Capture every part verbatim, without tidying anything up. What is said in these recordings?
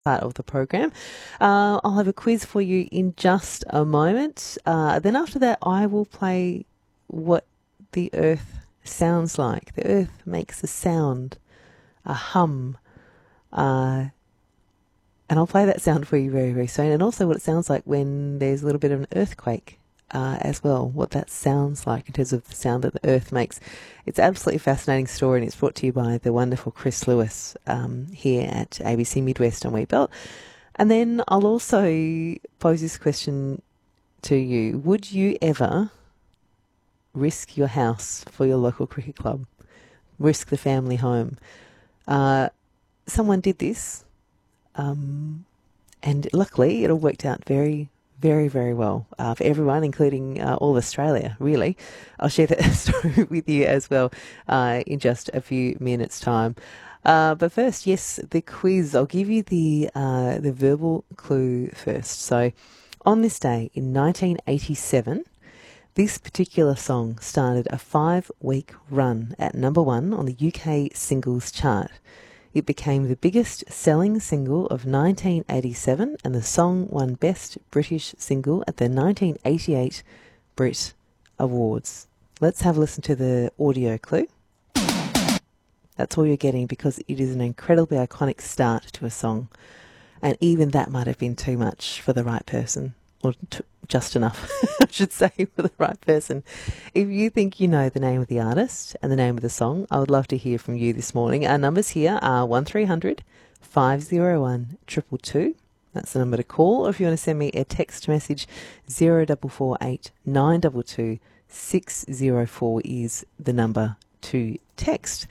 part of the program. Uh, I'll have a quiz for you in just a moment. Uh, then after that, I will play what the earth sounds like. The earth makes a sound, a hum, uh, and I'll play that sound for you very, very soon. And also what it sounds like when there's a little bit of an earthquake uh, as well, what that sounds like in terms of the sound that the earth makes. It's an absolutely fascinating story, and it's brought to you by the wonderful Chris Lewis um, here at A B C Midwest on Wheatbelt. And then I'll also pose this question to you. Would you ever risk your house for your local cricket club? Risk the family home? Uh, someone did this. Um, and luckily, it all worked out very, very, very well uh, for everyone, including uh, all of Australia, really. I'll share that story with you as well uh, in just a few minutes' time. Uh, but first, yes, the quiz. I'll give you the uh, the verbal clue first. So, on this day in nineteen eighty-seven, this particular song started a five-week run at number one on the U K singles chart. It became the biggest selling single of nineteen eighty-seven, and the song won Best British Single at the nineteen eighty-eight Brit Awards. Let's have a listen to the audio clue. That's all you're getting because it is an incredibly iconic start to a song. And even that might have been too much for the right person. Or t- just enough, I should say, for the right person. If you think you know the name of the artist and the name of the song, I would love to hear from you this morning. Our numbers here are one three hundred five oh one two two two. That's the number to call. Or if you want to send me a text message, zero four four eight nine two two six zero four is the number to text.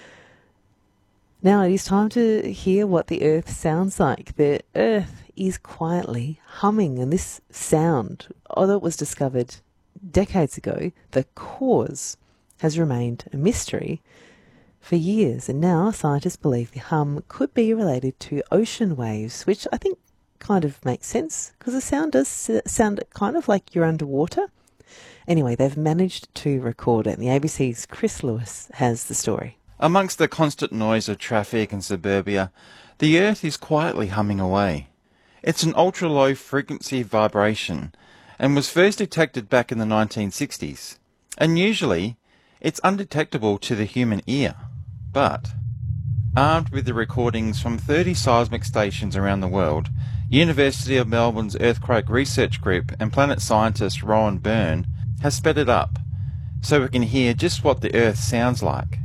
Now it is time to hear what the earth sounds like. The earth is quietly humming, and this sound, although it was discovered decades ago, the cause has remained a mystery for years. And now scientists believe the hum could be related to ocean waves, which I think kind of makes sense because the sound does sound kind of like you're underwater. Anyway, they've managed to record it, and the A B C's Chris Lewis has the story. Amongst the constant noise of traffic and suburbia, the earth is quietly humming away. It's an ultra-low frequency vibration and was first detected back in the nineteen sixties. And usually, it's undetectable to the human ear. But, armed with the recordings from thirty seismic stations around the world, University of Melbourne's Earthquake Research Group and planet scientist Rowan Byrne has sped it up so we can hear just what the earth sounds like.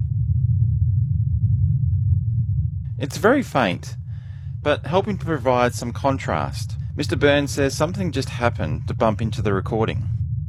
It's very faint, but helping to provide some contrast. Mister Byrne says something just happened to bump into the recording.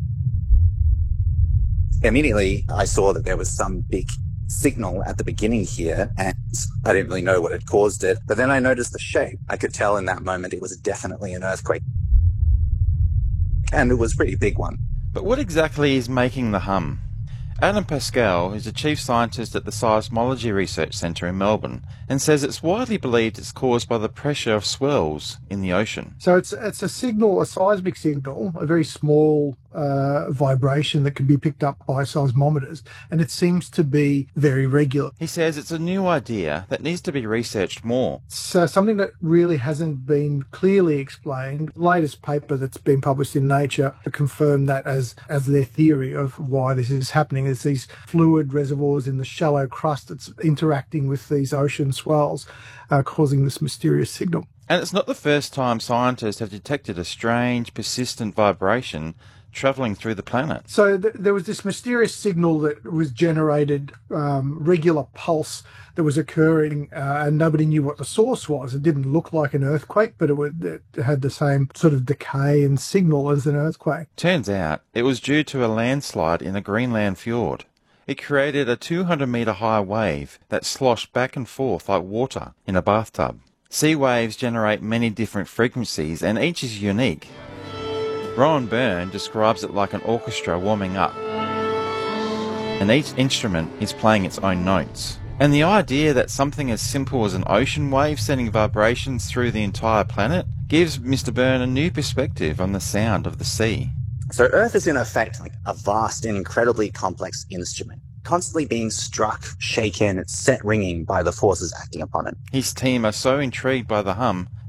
Immediately, I saw that there was some big signal at the beginning here, and I didn't really know what had caused it. But then I noticed the shape. I could tell in that moment it was definitely an earthquake. And it was a pretty big one. But what exactly is making the hum? Adam Pascal is the chief scientist at the Seismology Research Centre in Melbourne and says it's widely believed it's caused by the pressure of swells in the ocean. So it's it's a signal, a seismic signal, a very small uh, vibration that can be picked up by seismometers, and it seems to be very regular. He says it's a new idea that needs to be researched more. So something that really hasn't been clearly explained. The latest paper that's been published in Nature confirmed that as, as their theory of why this is happening. There's these fluid reservoirs in the shallow crust that's interacting with these ocean swells, uh, causing this mysterious signal. And it's not the first time scientists have detected a strange, persistent vibration travelling through the planet. So th- there was this mysterious signal that was generated, um, regular pulse that was occurring, uh, and nobody knew what the source was. It didn't look like an earthquake, but it, would, it had the same sort of decay and signal as an earthquake. Turns out it was due to a landslide in the Greenland fjord. It created a two hundred metre high wave that sloshed back and forth like water in a bathtub. Sea waves generate many different frequencies, and each is unique. Rowan Byrne describes it like an orchestra warming up, and each instrument is playing its own notes. And the idea that something as simple as an ocean wave sending vibrations through the entire planet gives Mister Byrne a new perspective on the sound of the sea. So Earth is in effect like a vast and incredibly complex instrument, constantly being struck, shaken, set ringing by the forces acting upon it. His team are so intrigued by the hum